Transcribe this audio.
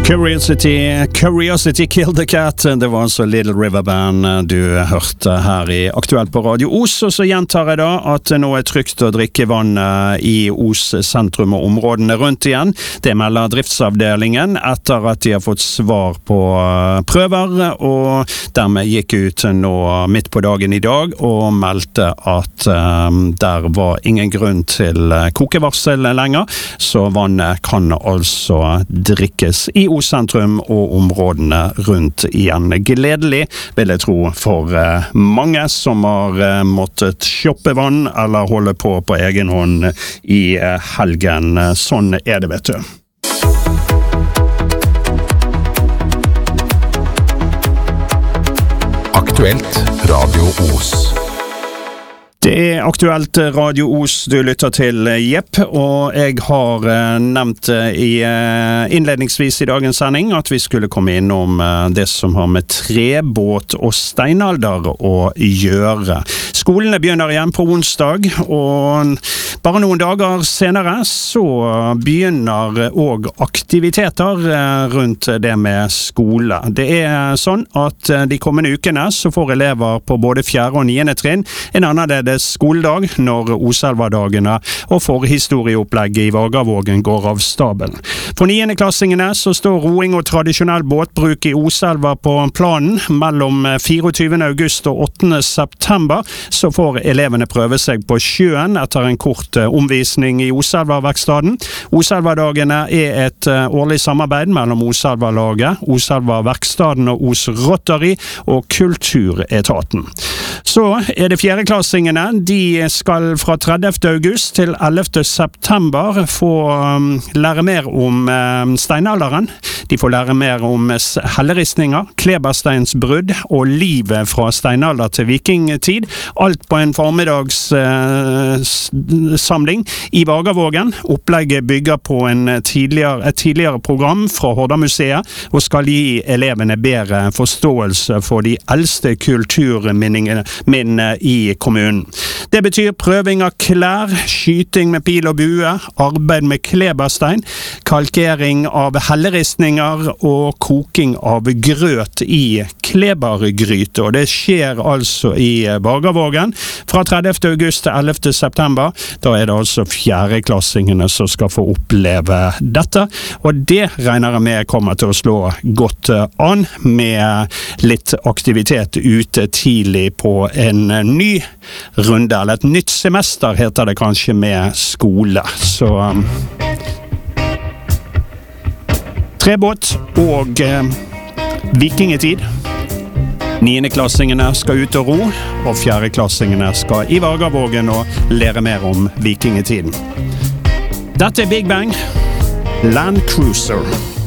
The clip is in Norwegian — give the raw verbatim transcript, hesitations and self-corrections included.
Curiosity, Curiosity Killed the Cat. Det var altså Little River Band du hørte her i Aktuelt på Radio Os. Og så gjentar jeg da at det nå er trygt å drikke vann i Os sentrum og områdene rundt igjen. Det melder driftsavdelingen etter at de har fått svar på prøver, og dermed gikk ut nå midt på dagen i dag og meldte at um, der var ingen grunn til kokevarsel lenger, så vannet kan altså drikkes i Os sentrum og områdene rundt igjen. Gledelig, vil jeg tro, for eh, mange som har eh, måttet shoppe vann eller holde på på egen hånd i eh, helgen. Sånn er det, vet du. Aktuelt Radio Os. Det er Aktuelt Radio Os du lytter til, jepp, og jeg har eh, nevnt i, eh, innledningsvis i dagens sending at vi skulle komme innom eh, det som har med trebåt og steinalder å gjøre. Skolene begynner igjen på onsdag, og bare noen dager senere så begynner også aktiviteter eh, rundt det med skole. Det er sånn at eh, de kommende ukene så får elever på både fjerde og niende trinn en annerledes skoledag når Oselva-dagene og forhistorieopplegget i Vagavågen går av stabelen. For niendeklassingene så står roing og tradisjonell båtbruk i Oselva på planen. Mellom fireogtyvende august og åttende september så får elevene prøve seg på sjøen etter en kort omvisning i Oselva-verkstaden. Oselva-dagene er et årlig samarbeid mellom Oselva-laget, Oselva-verkstaden og Os Rotary og Kulturetaten. Så er det fjerdeklassingene. De skal fra tredivte august til ellevte september få um, lære mer om um, steinalderen. De får lære mer om helleristninger, klebersteinsbrudd og livet fra steinalder til vikingtid. Alt på en formiddags uh, samling i Vagavågen. Opplegget bygger på en tidligere, et tidligere program fra Hordamuseet og skal gi elevene bedre forståelse for de eldste kulturminnene i kommunen. Det betyr prøving av klær, skyting med pil og bue, arbeid med kleberstein, kalkering av helleristninger og koking av grøt i klebergryte. Og det skjer altså i Vagavågen fra tredivte august til ellevte september. Da er det altså fjerdeklassingene som skal få oppleve dette, og det regner jeg med kommer til å slå godt an med litt aktivitet ute tidlig på en ny runde, eller et nytt semester heter det kanskje med skole. Så um, trebåt og um, vikingetid. Niendeklassingene skal ut og ro, og fjerdeklassingene skal i Vagavågen og lære mer om vikingetiden. Dette er Big Bang, Land Cruiser.